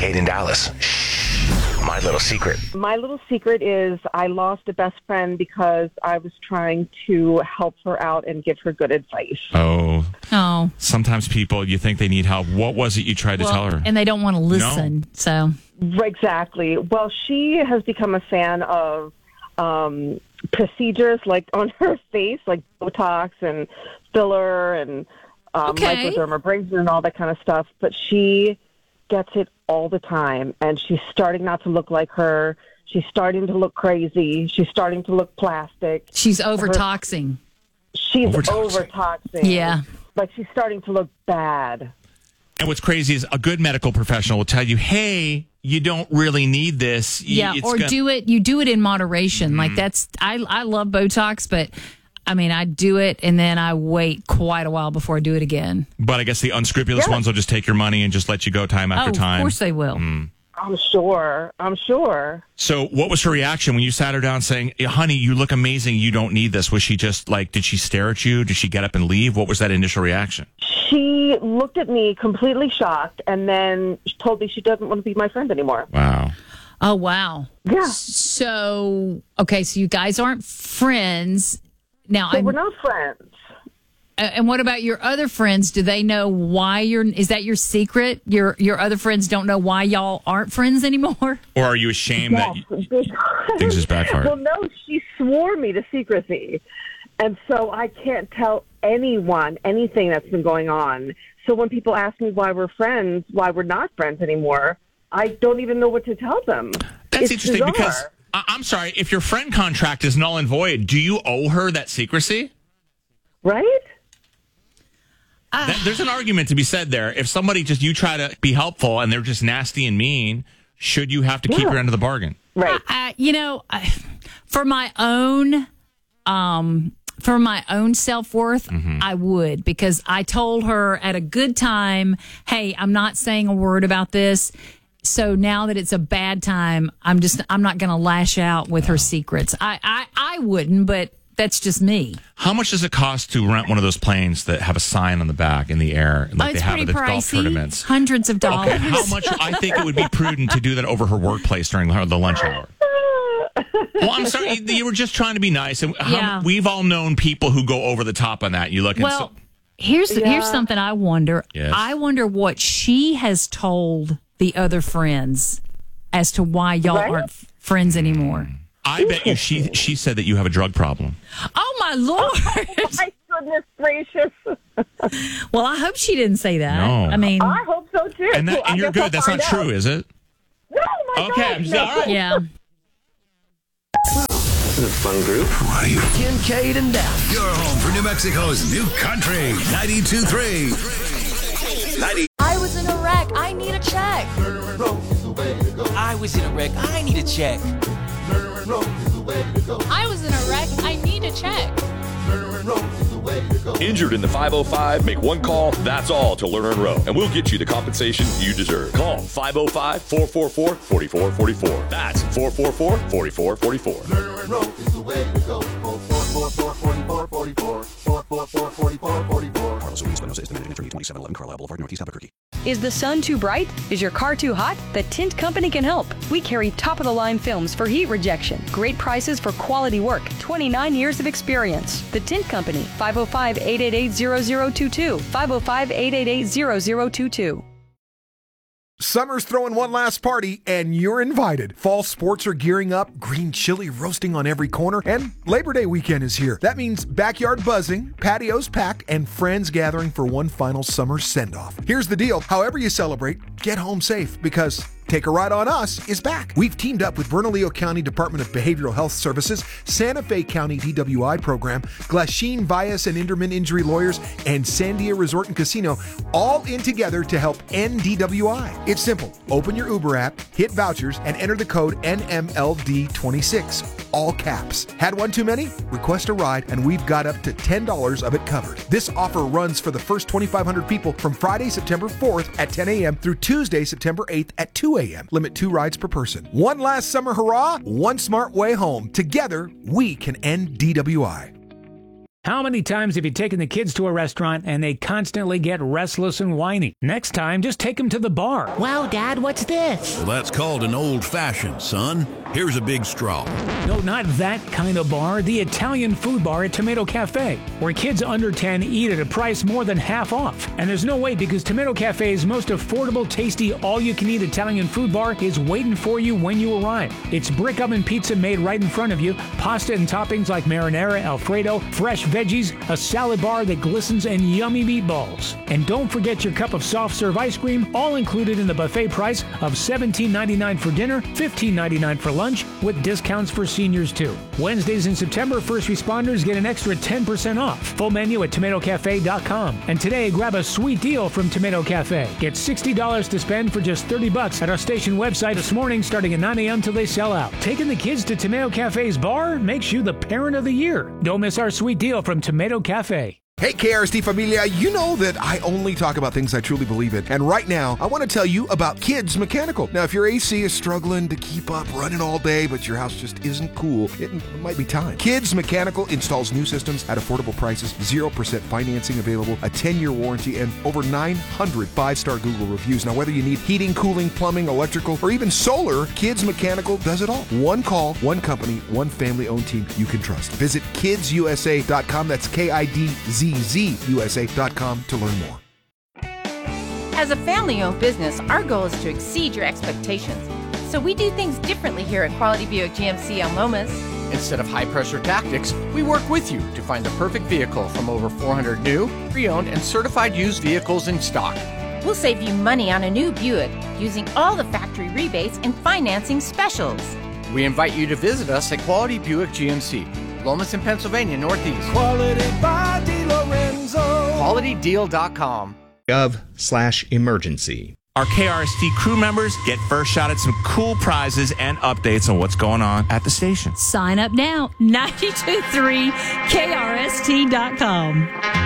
Kate in Dallas. My little secret. My little secret is I lost a best friend because I was trying to help her out and give her good advice. Oh. Oh. Sometimes people, you think they need help. What was it you tried to tell her? And they don't want to listen. No. So Exactly. Well, she has become a fan of procedures like on her face, like Botox and filler and microdermabrasion and all that kind of stuff. But she gets it all the time, and she's starting not to look like her. She's starting to look crazy. She's starting to look plastic. she's overtoxing. She's overtoxing. Yeah. Like she's starting to look bad. And what's crazy is a good medical professional will tell you, hey, you don't really need this. Do it in moderation. Mm-hmm. Like I love Botox, but I mean, I do it and then I wait quite a while before I do it again. But I guess the unscrupulous ones will just take your money and just let you go time after time. Of course they will. I'm sure. So what was her reaction when you sat her down saying, honey, you look amazing. You don't need this. Was she just like, did she stare at you? Did she get up and leave? What was that initial reaction? She looked at me completely shocked and then told me she doesn't want to be my friend anymore. Wow. Oh, wow. Yeah. So, okay, so you guys aren't friends. Now, So we're not friends. And what about your other friends? Do they know why is that your secret? Your other friends don't know why y'all aren't friends anymore? Or are you ashamed that things just backfired? Well, no, she swore me to secrecy. And so I can't tell anyone anything that's been going on. So when people ask me why we're friends, why we're not friends anymore, I don't even know what to tell them. That's it's interesting bizarre. because, I'm sorry, if your friend contract is null and void, do you owe her that secrecy? Right? There's an argument to be said there. If somebody you try to be helpful and they're just nasty and mean, should you have to keep your end of the bargain? Right. For my own self-worth, I would, because I told her at a good time, hey, I'm not saying a word about this. So now that it's a bad time, I'm not going to lash out with her secrets. I wouldn't, but that's just me. How much does it cost to rent one of those planes that have a sign on the back in the air, like they it's have pretty at the golf pricey. tournaments? Hundreds of dollars. Okay, how much? I think it would be prudent to do that over her workplace during the lunch hour. Well, I'm sorry, you were just trying to be nice, and we've all known people who go over the top on that. You look. Well, here's something I wonder. Yes. I wonder what she has told the other friends as to why y'all aren't friends anymore. I bet you she said that you have a drug problem. Oh, my Lord. Oh, my goodness gracious. Well, I hope she didn't say that. No. I mean, I hope so, too. And you're good. That's not true, is it? No, my Okay, God. all right. yeah. This is a fun group. Who are you? Kincaid and Dallas. Your home for New Mexico's new country. 92.3. I was in a wreck. I need a check. I was in a wreck. I need a check. I was in a wreck. I need a check. Injured in the 505? Make one call, that's all, to Lerner & Rowe, and we'll get you the compensation you deserve. Call 505-444-4444. That's 444-4444. Lerner & Rowe is the way to go. 444-4444. 444-4444. Carlos Ruiz Espinosa is the managing attorney, 2711 Carlisle Boulevard, Northeast Albuquerque. Is the sun too bright? Is your car too hot? The Tint Company can help. We carry top-of-the-line films for heat rejection. Great prices for quality work. 29 years of experience. The Tint Company, 505-888-0022. 505-888-0022. Summer's throwing one last party, and you're invited. Fall sports are gearing up, green chili roasting on every corner, and Labor Day weekend is here. That means backyard buzzing, patios packed, and friends gathering for one final summer send-off. Here's the deal. However you celebrate, get home safe, because Take a Ride on Us is back. We've teamed up with Bernalillo County Department of Behavioral Health Services, Santa Fe County DWI program, Glasheen Bias and Inderman Injury Lawyers, and Sandia Resort and Casino, all in together to help end DWI. It's simple. Open your Uber app, hit vouchers, and enter the code NMLD26. All caps. Had one too many? Request a ride, and we've got up to $10 of it covered. This offer runs for the first 2,500 people from Friday, September 4th at 10 a.m. through Tuesday, September 8th at 2 a.m. Limit 2 rides per person. One last summer hurrah, one smart way home. Together, we can end DWI. How many times have you taken the kids to a restaurant and they constantly get restless and whiny? Next time, just take them to the bar. Wow, Dad, what's this? Well, that's called an old-fashioned, son. Here's a big straw. No, not that kind of bar. The Italian food bar at Tomato Cafe, where kids under 10 eat at a price more than half off. And there's no wait because Tomato Cafe's most affordable, tasty, all-you-can-eat Italian food bar is waiting for you when you arrive. It's brick oven pizza made right in front of you, pasta and toppings like marinara, Alfredo, fresh veggies, a salad bar that glistens, and yummy meatballs. And don't forget your cup of soft-serve ice cream, all included in the buffet price of $17.99 for dinner, $15.99 for lunch, with discounts for seniors too. Wednesdays in September, first responders get an extra 10% off. Full menu at tomatocafe.com. And today, grab a sweet deal from Tomato Cafe. Get $60 to spend for just $30 at our station website this morning, starting at 9 a.m. till they sell out. Taking the kids to Tomato Cafe's bar makes you the parent of the year. Don't miss our sweet deal from Tomato Cafe. Hey, KRST Familia, you know that I only talk about things I truly believe in. And right now, I want to tell you about Kids Mechanical. Now, if your AC is struggling to keep up running all day, but your house just isn't cool, it might be time. Kids Mechanical installs new systems at affordable prices, 0% financing available, a 10-year warranty, and over 900 5-star Google reviews. Now, whether you need heating, cooling, plumbing, electrical, or even solar, Kids Mechanical does it all. One call, one company, one family-owned team you can trust. Visit kidsusa.com. That's KIDZUSA.com to learn more. As a family-owned business, our goal is to exceed your expectations. So we do things differently here at Quality Buick GMC on Lomas. Instead of high-pressure tactics, we work with you to find the perfect vehicle from over 400 new, pre-owned, and certified used vehicles in stock. We'll save you money on a new Buick using all the factory rebates and financing specials. We invite you to visit us at Quality Buick GMC, Lomas in Pennsylvania, Northeast. Quality by DeLorenzo. QualityDeal.com. Gov/emergency. Our KRST crew members get first shot at some cool prizes and updates on what's going on at the station. Sign up now, 92.3KRST.com.